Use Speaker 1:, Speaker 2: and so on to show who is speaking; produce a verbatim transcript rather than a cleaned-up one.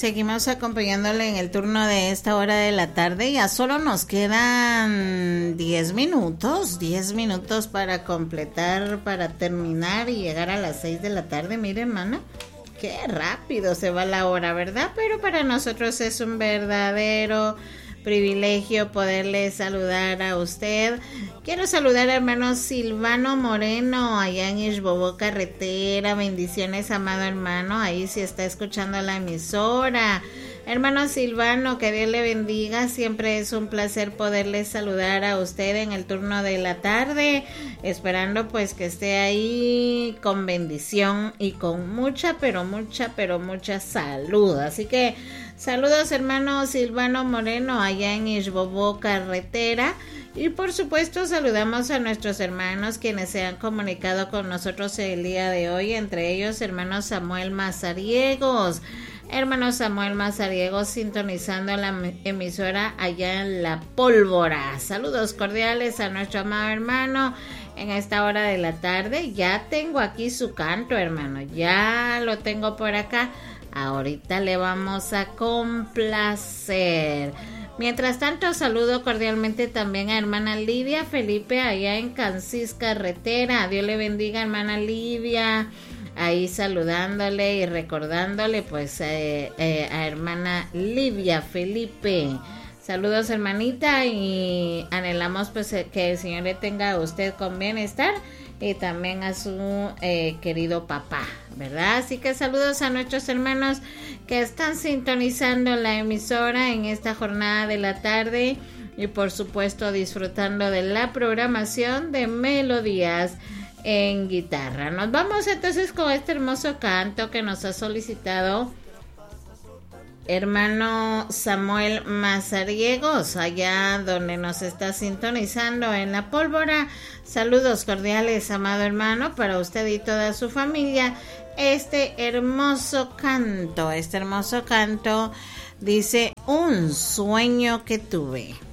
Speaker 1: Seguimos acompañándole en el turno de esta hora de la tarde. Ya solo nos quedan diez minutos, diez minutos para completar, para terminar y llegar a las seis de la tarde. Mire, hermana, qué rápido se va la hora, ¿verdad? Pero para nosotros es un verdadero privilegio poderle saludar a usted. Quiero saludar al hermano Silvano Moreno allá en Ixbobó Carretera. Bendiciones, amado hermano, ahí sí está escuchando la emisora. Hermano Silvano, que Dios le bendiga. Siempre es un placer poderle saludar a usted en el turno de la tarde, esperando pues que esté ahí con bendición y con mucha, pero mucha, pero mucha salud. Así que saludos, hermano Silvano Moreno, allá en Ixbobó Carretera. Y por supuesto saludamos a nuestros hermanos quienes se han comunicado con nosotros el día de hoy, entre ellos hermano Samuel Mazariegos. Hermano Samuel Mazariegos sintonizando la emisora allá en La Pólvora. Saludos cordiales a nuestro amado hermano en esta hora de la tarde. Ya tengo aquí su canto, hermano, ya lo tengo por acá. Ahorita le vamos a complacer. Mientras tanto, saludo cordialmente también a hermana Lidia Felipe allá en Cancís Carretera. Dios le bendiga, hermana Lidia. Ahí saludándole y recordándole pues eh, eh, a hermana Lidia Felipe. Saludos, hermanita, y anhelamos pues que el Señor le tenga a usted con bienestar y también a su eh, querido papá, ¿verdad? Así que saludos a nuestros hermanos que están sintonizando la emisora en esta jornada de la tarde y por supuesto disfrutando de la programación de Melodías en Guitarra. Nos vamos entonces con este hermoso canto que nos ha solicitado hermano Samuel Mazariegos, allá donde nos está sintonizando en La Pólvora. Saludos cordiales, amado hermano, para usted y toda su familia. Este hermoso canto, este hermoso canto dice: un sueño que tuve.